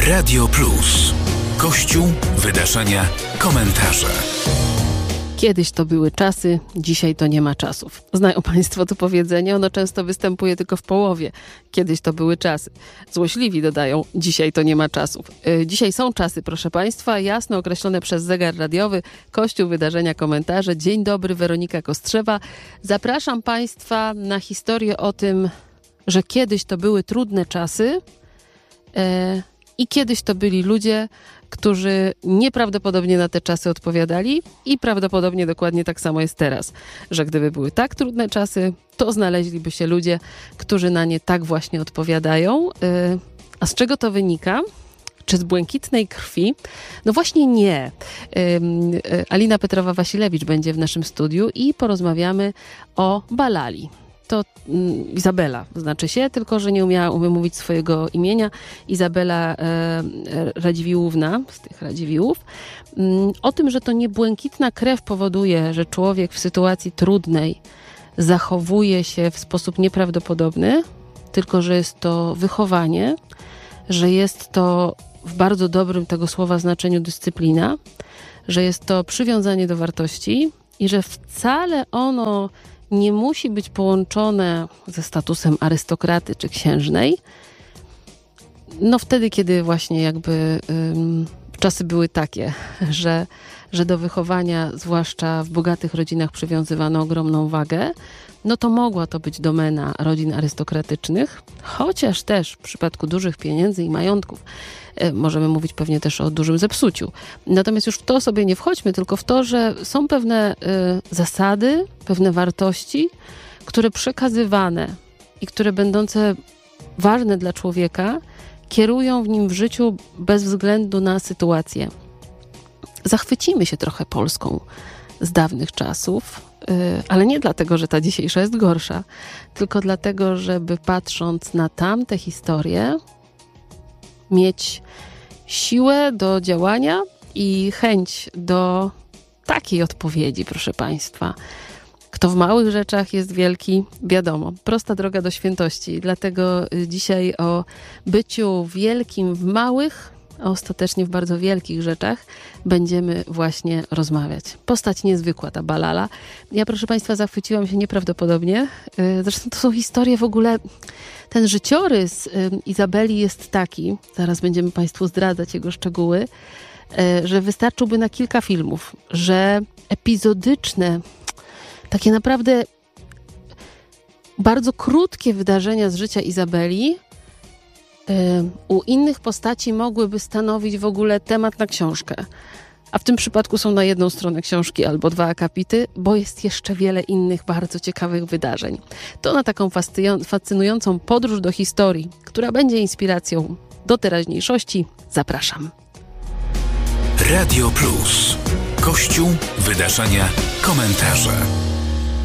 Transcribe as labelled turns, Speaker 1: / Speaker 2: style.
Speaker 1: Radio Plus. Kościół, wydarzenia, komentarze.
Speaker 2: Kiedyś to były czasy, dzisiaj to nie ma czasów. Znają Państwo to powiedzenie, ono często występuje tylko w połowie. Kiedyś to były czasy. Złośliwi dodają, dzisiaj to nie ma czasów. Dzisiaj są czasy, proszę Państwa, jasno określone przez zegar radiowy, Kościół, wydarzenia, komentarze. Dzień dobry, Weronika Kostrzewa. Zapraszam Państwa na historię o tym, że kiedyś to były trudne czasy i kiedyś to byli ludzie, którzy nieprawdopodobnie na te czasy odpowiadali i prawdopodobnie dokładnie tak samo jest teraz, że gdyby były tak trudne czasy, to znaleźliby się ludzie, którzy na nie tak właśnie odpowiadają. A z czego to wynika? Czy z błękitnej krwi? No właśnie nie. Alina Petrowa-Wasilewicz będzie w naszym studiu i porozmawiamy o Balali. To Izabela znaczy się, tylko że nie umiała wymówić swojego imienia. Izabela Radziwiłłówna, z tych Radziwiłłów. O tym, że to nie błękitna krew powoduje, że człowiek w sytuacji trudnej zachowuje się w sposób nieprawdopodobny, tylko że jest to wychowanie, że jest to w bardzo dobrym tego słowa znaczeniu dyscyplina, że jest to przywiązanie do wartości i że wcale ono nie musi być połączone ze statusem arystokraty czy księżnej. No wtedy, kiedy właśnie jakby czasy były takie, że do wychowania, zwłaszcza w bogatych rodzinach, przywiązywano ogromną wagę, no to mogła to być domena rodzin arystokratycznych, chociaż też w przypadku dużych pieniędzy i majątków możemy mówić pewnie też o dużym zepsuciu. Natomiast już w to sobie nie wchodźmy, tylko w to, że są pewne zasady, pewne wartości, które przekazywane i które będące ważne dla człowieka, kierują w nim w życiu bez względu na sytuację. Zachwycimy się trochę Polską z dawnych czasów, ale nie dlatego, że ta dzisiejsza jest gorsza, tylko dlatego, żeby patrząc na tamte historie, mieć siłę do działania i chęć do takiej odpowiedzi, proszę Państwa. Kto w małych rzeczach jest wielki, wiadomo. Prosta droga do świętości. Dlatego dzisiaj o byciu wielkim w małych, a ostatecznie w bardzo wielkich rzeczach będziemy właśnie rozmawiać. Postać niezwykła, ta Balala. Ja, proszę Państwa, zachwyciłam się nieprawdopodobnie. Zresztą to są historie w ogóle. Ten życiorys Izabeli jest taki, zaraz będziemy Państwu zdradzać jego szczegóły, że wystarczyłby na kilka filmów, że epizodyczne, takie naprawdę bardzo krótkie wydarzenia z życia Izabeli u innych postaci mogłyby stanowić w ogóle temat na książkę. A w tym przypadku są na jedną stronę książki albo dwa akapity, bo jest jeszcze wiele innych bardzo ciekawych wydarzeń. To na taką fascynującą podróż do historii, która będzie inspiracją do teraźniejszości. Zapraszam.
Speaker 1: Radio Plus. Kościół, wydarzenia, komentarze.